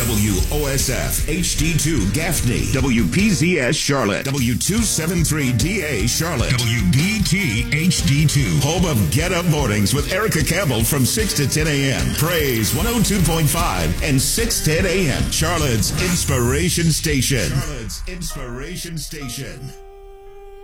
WOSF HD2 Gaffney, WPZS Charlotte, W273DA Charlotte, WBT HD2. Home of Get Up Mornings with Erica Campbell from 6 to 10 a.m. Praise 102.5 and 6:10 a.m. Charlotte's Inspiration Station. Charlotte's Inspiration Station.